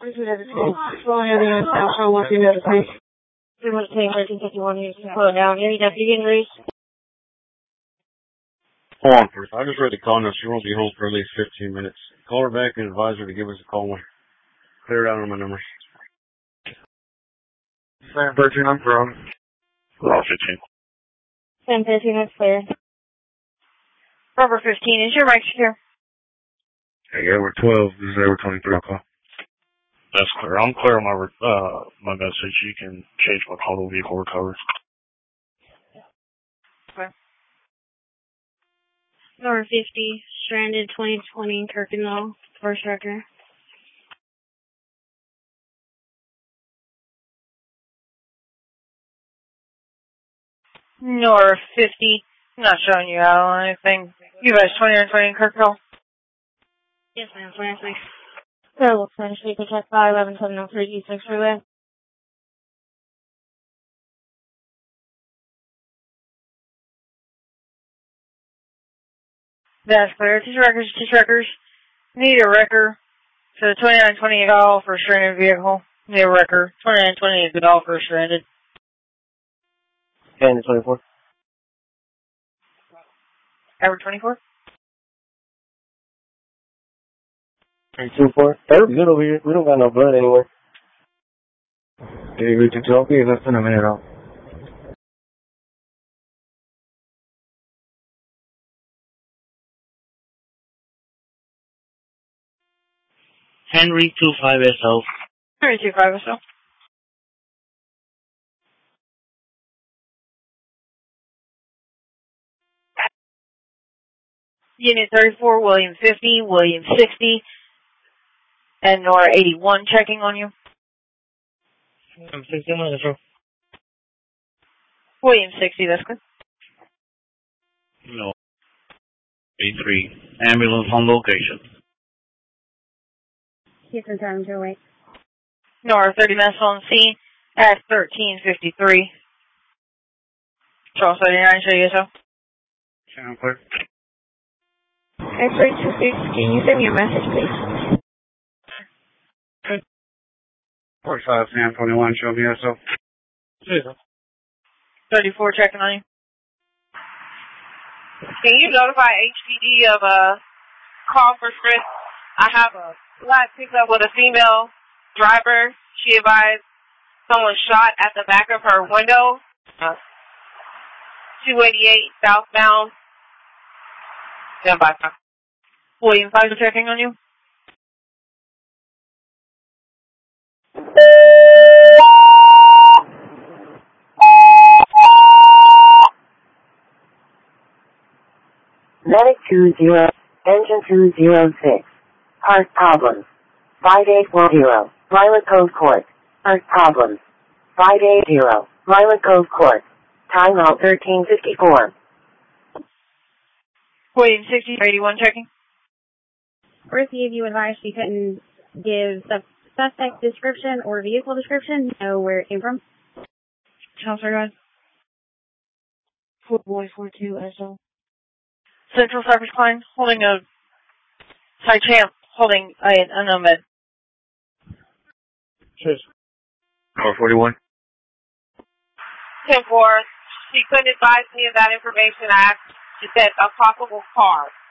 Slowing everything down. I want you to take. Too much pain. I think you want to slow it down. Any deputy getting raised? Hold on first. I just read the call now. She won't be home for at least 15 minutes. Call her back and advise her to give us a call when clear it out on my numbers. Sam 13, I'm from. Law 15. Sam 13, that's clear. Rubber 15, is your mic secure? Hey, Edward 12, this is Edward 23, I'll call. That's clear. I'm clear on my message. You can change my call to vehicle recovery. Okay. Number 50, stranded 2020, Kirkendall, first record. Nor 50. I'm not showing you out on anything. You guys 2920 in Kirkville? Yes, ma'am. 23. Terrible Spanish. We can check 511-703 E6 freeway. That's clear. Teach records. Need a record. So 2920 a call for a stranded vehicle. Need a record. 2920 a call for a stranded. And 24. Average 24? 324. That'll be good over here. We don't got no blood anywhere. Hey, we can talk here less than a minute off. Henry 25 SL. Henry 25 SL. Unit 34, William 50, William 60, and Nora 81 checking on you. I'm 61 as well. William 60, that's good. No. 83. Ambulance on location. Houston time to wait. Nora 30 minutes on scene at 13:53. Charles 39, show you so. Sound clear? X-ray 26, can you send me a message, please? 45, Sam 21, show me SO. 34 checking on you. Can you notify HPD of a call for Chris? I have a flat pickup with a female driver. She advised someone shot at the back of her window. 288 southbound. Stand by. William 5 checking on you. Medic 20, engine 206. Heart problems. 5810, Violet Cove Court. Heart problems. 580, Violet Cove Court. Time out 13:54. William 60, 81 checking. Receive, you advised she couldn't give suspect description or vehicle description. Know where it came from. Counselor, guys. Footboy 42 SO. Central Cypress Pine holding a Ty Champ holding an unknown med. Cheers. 441. 10-4. She couldn't advise me of that information. I asked, she said, a possible car.